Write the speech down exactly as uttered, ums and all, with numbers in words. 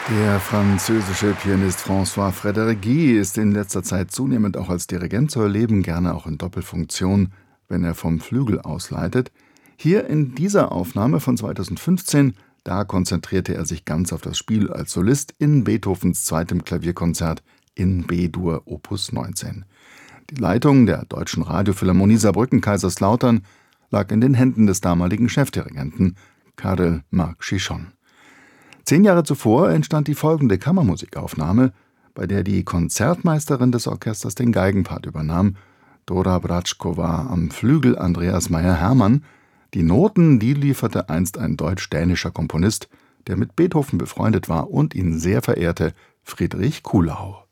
Der französische Pianist François Frédéric Guy ist in letzter Zeit zunehmend auch als Dirigent zu erleben, gerne auch in Doppelfunktion, wenn er vom Flügel aus leitet. Hier in dieser Aufnahme von zweitausendfünfzehn, da konzentrierte er sich ganz auf das Spiel als Solist in Beethovens zweitem Klavierkonzert in B-Dur Opus neunzehn. Die Leitung der Deutschen Radiophilharmonie Saarbrücken-Kaiserslautern lag in den Händen des damaligen Chefdirigenten Karel Marc Chichon. Zehn Jahre zuvor entstand die folgende Kammermusikaufnahme, bei der die Konzertmeisterin des Orchesters den Geigenpart übernahm, Dora Bratschkova am Flügel, Andreas Meyer-Hermann. Die Noten, die lieferte einst ein deutsch-dänischer Komponist, der mit Beethoven befreundet war und ihn sehr verehrte, Friedrich Kuhlau.